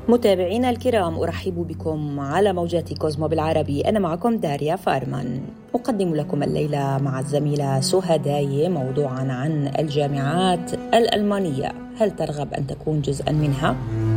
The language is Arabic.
متابعينا الكرام، أرحب بكم على موجات كوزمو بالعربي. أنا معكم داريا فارمان، أقدم لكم الليلة مع الزميلة سهى داي موضوعا عن الجامعات الألمانية. هل ترغب أن تكون جزءا منها؟